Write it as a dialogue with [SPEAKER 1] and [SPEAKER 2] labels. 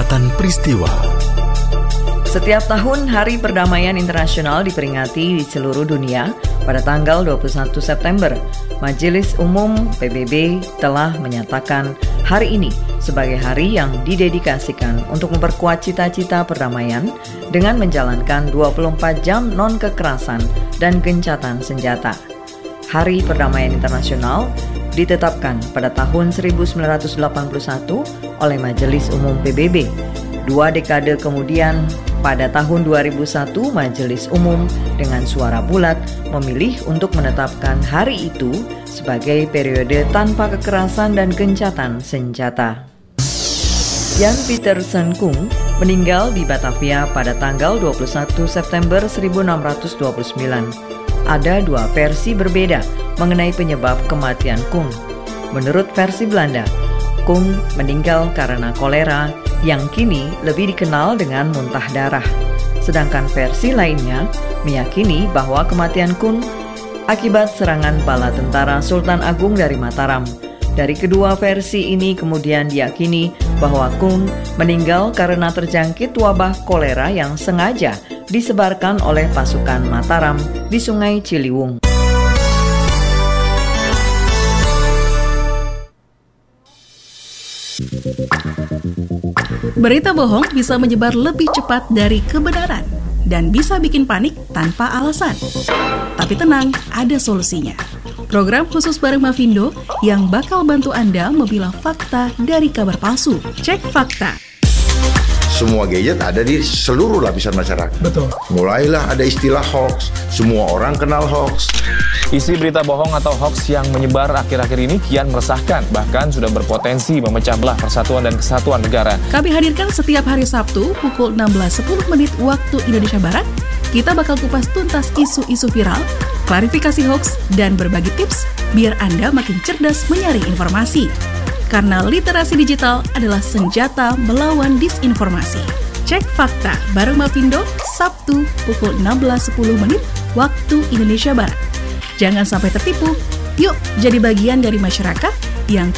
[SPEAKER 1] Catatan Peristiwa.
[SPEAKER 2] Setiap tahun Hari Perdamaian Internasional diperingati di seluruh dunia pada tanggal 21 September. Majelis Umum PBB telah menyatakan hari ini sebagai hari yang didedikasikan untuk memperkuat cita-cita perdamaian dengan menjalankan 24 jam non-kekerasan dan gencatan senjata. Hari Perdamaian Internasional ditetapkan pada tahun 1981 oleh Majelis Umum PBB. 2 dekade kemudian, pada tahun 2001, Majelis Umum dengan suara bulat memilih untuk menetapkan hari itu sebagai periode tanpa kekerasan dan gencatan senjata. Jan Pieterszoon Koen meninggal di Batavia pada tanggal 21 September 1629. Ada 2 versi berbeda mengenai penyebab kematian Koen. Menurut versi Belanda, Koen meninggal karena kolera yang kini lebih dikenal dengan muntah darah. Sedangkan versi lainnya meyakini bahwa kematian Koen akibat serangan bala tentara Sultan Agung dari Mataram. Dari kedua versi ini kemudian diyakini bahwa Koen meninggal karena terjangkit wabah kolera yang sengaja disebarkan oleh pasukan Mataram di Sungai Ciliwung.
[SPEAKER 3] Berita bohong bisa menyebar lebih cepat dari kebenaran dan bisa bikin panik tanpa alasan. Tapi tenang, ada solusinya. Program khusus bareng Mavindo yang bakal bantu Anda memilah fakta dari kabar palsu. Cek fakta.
[SPEAKER 4] Semua gadget ada di seluruh lapisan masyarakat.
[SPEAKER 5] Betul.
[SPEAKER 4] Mulailah ada istilah hoax. Semua orang kenal hoax.
[SPEAKER 5] Isi berita bohong atau hoax yang menyebar akhir-akhir ini kian meresahkan, bahkan sudah berpotensi memecah belah persatuan dan kesatuan negara.
[SPEAKER 3] Kami hadirkan setiap hari Sabtu pukul 16.10 waktu Indonesia Barat. Kita bakal kupas tuntas isu-isu viral, klarifikasi hoax, dan berbagi tips biar Anda makin cerdas menyaring informasi. Karena literasi digital adalah senjata melawan disinformasi. Cek fakta bareng Mavindo, Sabtu pukul 16.10 waktu Indonesia Barat. Jangan sampai tertipu, yuk jadi bagian dari masyarakat yang